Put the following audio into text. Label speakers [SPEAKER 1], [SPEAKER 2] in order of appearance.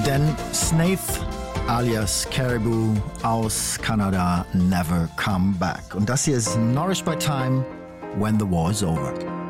[SPEAKER 1] Dan Snaith alias Caribou aus Kanada, Never Come Back. Und das hier ist Nourished by Time, When the War is Over.